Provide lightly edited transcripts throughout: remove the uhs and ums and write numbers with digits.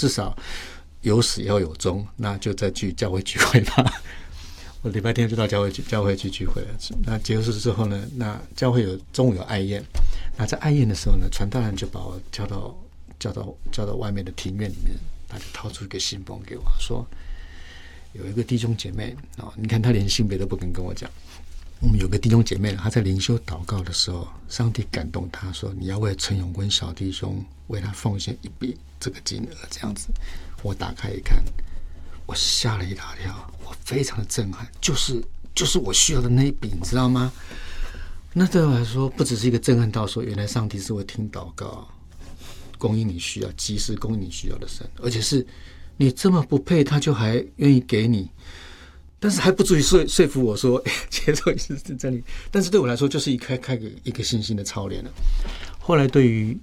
至少有始要有终，那就再去教会聚会吧。我礼拜天就到教会去聚会了。那结束之后呢，那教会中午有爱宴，那在爱宴的时候呢，传道人就把我叫到外面的庭院里面，他就掏出一个信封给我，说有一个弟兄姐妹你看他连性别都不跟我讲。我们有个弟兄姐妹，他在灵修祷告的时候，上帝感动他说：“你要为陈永坤小弟兄为他奉献一笔这个金额。”这样子，我打开一看，我吓了一大跳，我非常的震撼，就是我需要的那一笔，你知道吗？那对我来说，不只是一个震撼到说，原来上帝是会听祷告，供应你需要，及时供应你需要的神，而且是你这么不配，他就还愿意给你。但是还不足以说服我说接受是真理，但是对我来说就是开一个信心的操练了。后来对于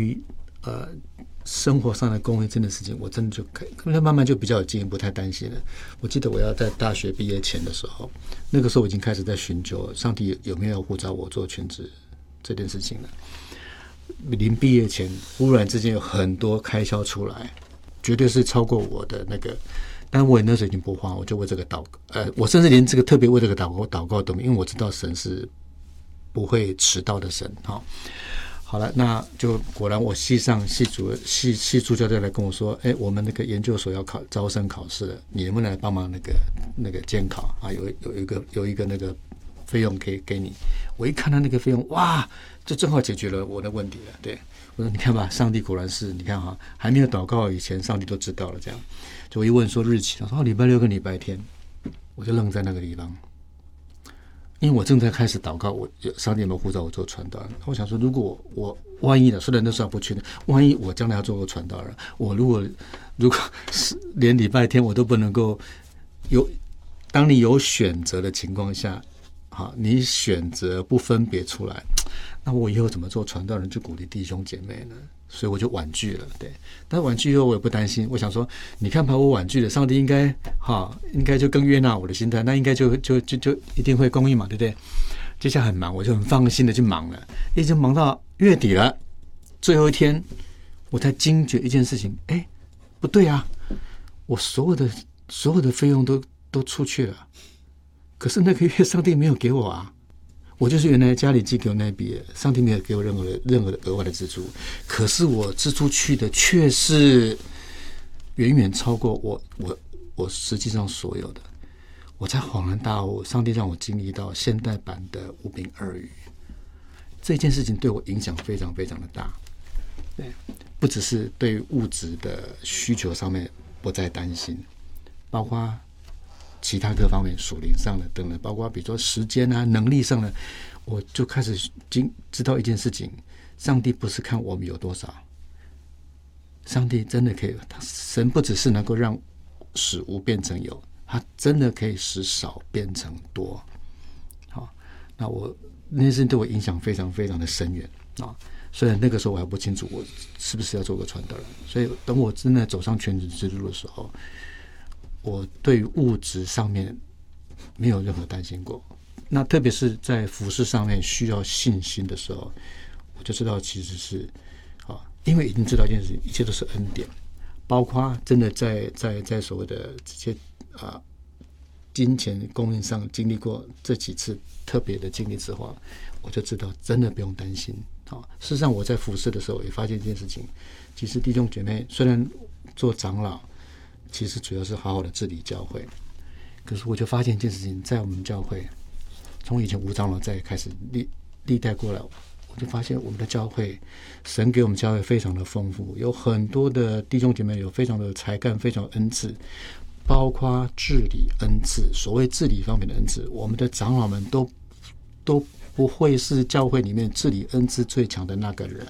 生活上的供应这件事情，我真的就慢慢就比较有经验，不太担心了。我记得我要在大学毕业前的时候，那个时候我已经开始在寻求上帝有没有呼召我做全职这件事情了。临毕业前，忽然之间有很多开销出来，绝对是超过我的那个。但我也那时候已经不花，我就为这个祷告，我甚至连这个特别为这个祷告都没有，因为我知道神是不会迟到的神。好了，那就果然我系助教就来跟我说，我们那个研究所要招生考试了，你能不能来帮忙那个监考啊？有一个那个费用可以给你。我一看到那个费用，哇，就正好解决了我的问题了。对，我说你看吧，上帝果然是，你看哈，还没有祷告以前，上帝都知道了这样。就我一问说日期，他说礼拜六跟礼拜天，我就愣在那个地方，因为我正在开始祷告，上帝有没有呼召我做传道人？我想说，如果我万一的，虽然那时候不确定，万一我将来要做个传道人，我如果是连礼拜天我都不能够当你有选择的情况下，好，你选择不分别出来，那我以后怎么做传道人去鼓励弟兄姐妹呢？所以我就婉拒了，对。但是婉拒以后我也不担心，我想说，你看把我婉拒了，上帝应该就更悦纳我的心态，那应该就一定会供应嘛，对不对？接下来很忙，我就很放心的去忙了，一直忙到月底了，最后一天我才惊觉一件事情，不对啊，我所有的费用都出去了，可是那个月上帝没有给我啊。我就是原来家里寄给我那笔，上帝没有给我任何的额外的支出，可是我支出去的却是远远超过我实际上所有的，我才恍然大悟，上帝让我经历到现代版的5饼2鱼，这件事情对我影响非常非常的大。对，不只是对物质的需求上面不再担心，包括其他各方面属灵上的等等，包括比如说时间啊、能力上的，我就开始知道一件事情：上帝不是看我们有多少，上帝真的可以，神不只是能够让使无变成有，他真的可以使少变成多。好，那那件事情对我影响非常非常的深远啊。虽然那个时候我还不清楚我是不是要做个传道人，所以等我真的走上全职之路的时候，我对于物质上面没有任何担心过。那特别是在服事上面需要信心的时候，我就知道其实是因为已经知道一件事情，一切都是恩典，包括真的在所谓的这些金钱供应上经历过这几次特别的经历之后，我就知道真的不用担心。事实上我在服事的时候也发现一件事情，其实弟兄姐妹虽然做长老，其实主要是好好的治理教会，可是我就发现一件事情，在我们教会，从以前吴长老在开始历代过来，我就发现我们的教会，神给我们教会非常的丰富，有很多的弟兄姐妹有非常的才干，非常的恩赐，包括治理恩赐。所谓治理方面的恩赐，我们的长老们都不会是教会里面治理恩赐最强的那个人。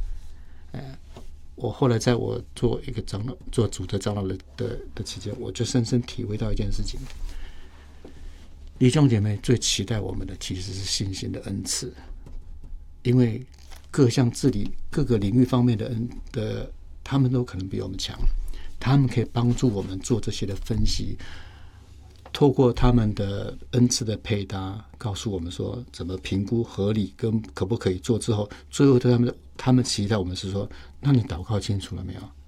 我后来在我做一个长老，做主的长老的期间，我就深深体会到一件事情：弟兄姐妹最期待我们的其实是信心的恩赐，因为各项治理各个领域方面的他们都可能比我们强，他们可以帮助我们做这些的分析，透过他们的恩赐的配搭，告诉我们说怎么评估合理跟可不可以做之后，最后他们期待我们是说，那你祷告清楚了没有？